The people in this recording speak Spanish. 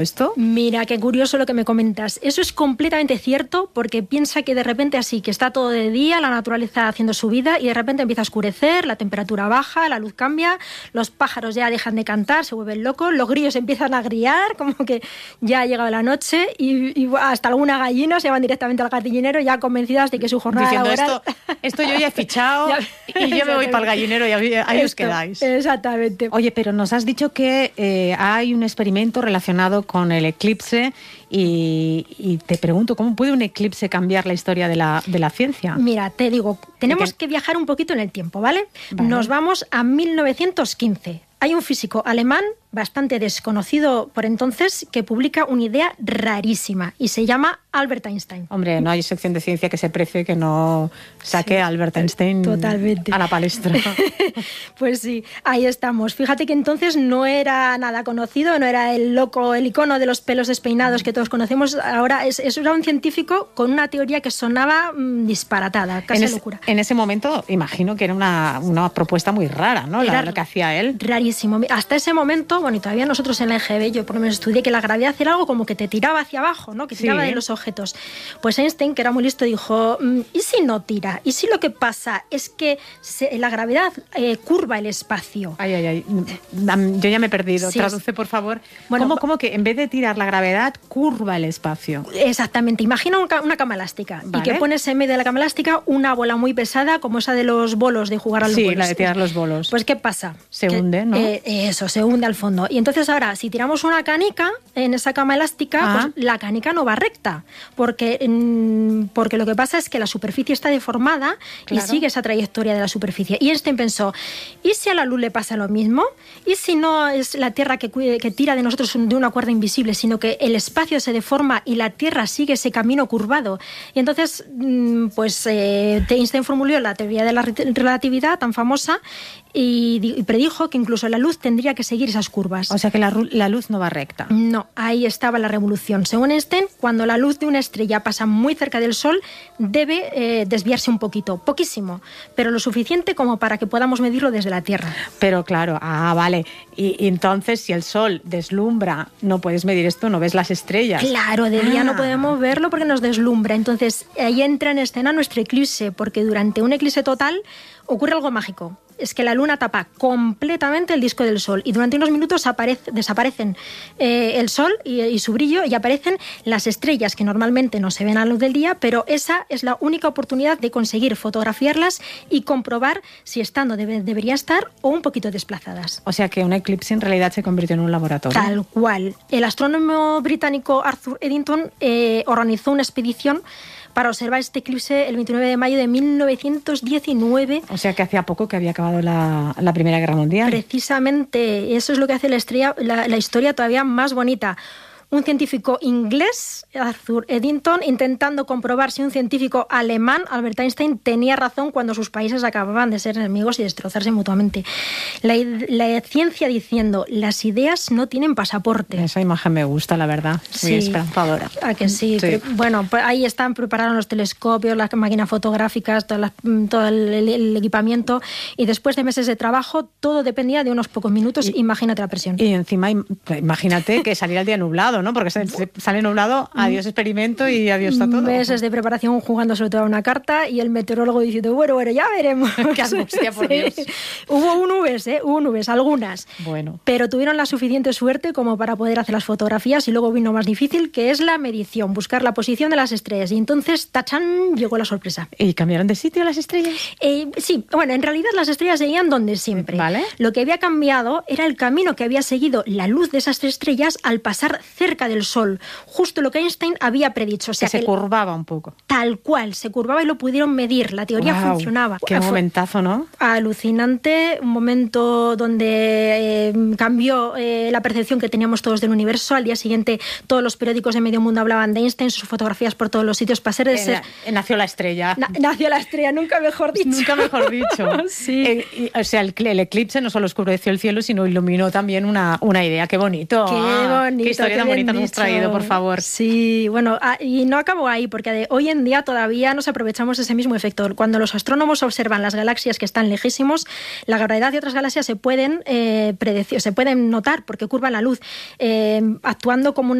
esto? Mira, qué curioso lo que me comentas. Eso es completamente cierto, porque piensa que de repente así, que está todo de día, la naturaleza haciendo su vida, y de repente empieza a oscurecer, la temperatura baja, la luz cambia, los pájaros ya dejan de cantar, se vuelven locos, los grillos empiezan a grillar, como que ya ha llegado la noche, y hasta algunas gallinas se van directamente al gallinero ya convencidas de que su jornada laboral... Esto yo ya he fichado y yo me voy para el gallinero y ahí os quedáis. Exactamente. Oye, pero nos has dicho que hay un experimento relacionado con el eclipse y te pregunto, ¿cómo puede un eclipse cambiar la historia de la ciencia? Mira, te digo, tenemos que viajar un poquito en el tiempo, ¿vale? Nos vamos a 1915. Hay un físico alemán bastante desconocido por entonces que publica una idea rarísima y se llama Albert Einstein. Hombre, no hay sección de ciencia que se precie que no saque a Albert Einstein totalmente a la palestra. Pues sí, ahí estamos. Fíjate que entonces no era nada conocido, no era el loco, el icono de los pelos despeinados que todos conocemos. Ahora era un científico con una teoría que sonaba disparatada, casi locura. En ese momento imagino que era una propuesta muy rara, ¿no? Lo que hacía él. Rarísimo. Hasta ese momento, bueno, y todavía nosotros en la EGB, yo por lo menos estudié que la gravedad era algo como que te tiraba hacia abajo, ¿no? Que tiraba de los objetos. Pues Einstein, que era muy listo, dijo, ¿y si no tira? ¿Y si lo que pasa es que la gravedad curva el espacio? Ay. Yo ya me he perdido. Sí. Traduce, por favor. Bueno, ¿Cómo que en vez de tirar la gravedad, curva el espacio? Exactamente. Imagina una cama elástica y que pones en medio de la cama elástica una bola muy pesada como esa de los bolos, de jugar a los bolos. Sí, la de tirar los bolos. Pues ¿qué pasa? Se hunde, ¿no? Eso, se hunde al fondo. Y entonces ahora, si tiramos una canica en esa cama elástica, pues la canica no va recta, porque lo que pasa es que la superficie está deformada y sigue esa trayectoria de la superficie. Y Einstein pensó, ¿y si a la luz le pasa lo mismo? ¿Y si no es la Tierra que tira de nosotros de una cuerda invisible, sino que el espacio se deforma y la Tierra sigue ese camino curvado? Y entonces, Einstein formuló la teoría de la relatividad tan famosa y predijo que incluso la luz tendría que seguir esas curvas. O sea que la luz no va recta. No, ahí estaba la revolución. Según Einstein, cuando la luz de una estrella pasa muy cerca del Sol, debe desviarse un poquito, poquísimo, pero lo suficiente como para que podamos medirlo desde la Tierra. Pero claro, vale. Y entonces, si el Sol deslumbra, no puedes medir esto, no ves las estrellas. Claro, de día no podemos verlo porque nos deslumbra. Entonces, ahí entra en escena nuestro eclipse, porque durante un eclipse total ocurre algo mágico. Es que la luna tapa completamente el disco del Sol y durante unos minutos desaparecen el Sol y su brillo y aparecen las estrellas que normalmente no se ven a la luz del día, pero esa es la única oportunidad de conseguir fotografiarlas y comprobar si están donde debería estar o un poquito desplazadas. O sea que un eclipse en realidad se convirtió en un laboratorio. Tal cual. El astrónomo británico Arthur Eddington organizó una expedición para observar este eclipse el 29 de mayo de 1919. O sea que hacía poco que había acabado la Primera Guerra Mundial. Precisamente, eso es lo que hace la historia todavía más bonita. Un científico inglés, Arthur Eddington, intentando comprobar si un científico alemán, Albert Einstein, tenía razón cuando sus países acababan de ser enemigos y destrozarse mutuamente. La ciencia diciendo, las ideas no tienen pasaporte. Esa imagen me gusta, la verdad. Muy esperanzadora. ¿A que sí? Bueno, pues ahí están preparados los telescopios, las máquinas fotográficas, todo el equipamiento, y después de meses de trabajo, todo dependía de unos pocos minutos. Imagínate la presión. Y encima, imagínate que saliera el día nublado, ¿no? Porque sale nublado, adiós experimento y adiós está todo. Meses de preparación jugando sobre todo a una carta y el meteorólogo diciendo, bueno, ya veremos. Qué angustia, por Dios. Hubo nubes, algunas. Bueno. Pero tuvieron la suficiente suerte como para poder hacer las fotografías y luego vino más difícil, que es la medición, buscar la posición de las estrellas. Y entonces, ¡tachán!, llegó la sorpresa. ¿Y cambiaron de sitio las estrellas? Sí, bueno, en realidad las estrellas seguían donde siempre. ¿Vale? Lo que había cambiado era el camino que había seguido la luz de esas estrellas al pasar cerca del Sol, justo lo que Einstein había predicho. O sea, que se curvaba un poco. Tal cual, se curvaba y lo pudieron medir, la teoría funcionaba. Qué momentazo, ¿no? Alucinante, un momento donde cambió la percepción que teníamos todos del universo. Al día siguiente todos los periódicos de medio mundo hablaban de Einstein, sus fotografías por todos los sitios, para ser nació la estrella. Nació la estrella, nunca mejor dicho. Nunca mejor dicho. Sí. O sea, el eclipse no solo oscureció el cielo, sino iluminó también una idea. Qué bonito. Qué bonito. Qué historia tan bonita. temita nos has traído, por favor. Sí, bueno, y no acabo ahí, porque hoy en día todavía nos aprovechamos de ese mismo efecto. Cuando los astrónomos observan las galaxias que están lejísimos, la gravedad de otras galaxias se pueden notar porque curvan la luz, actuando como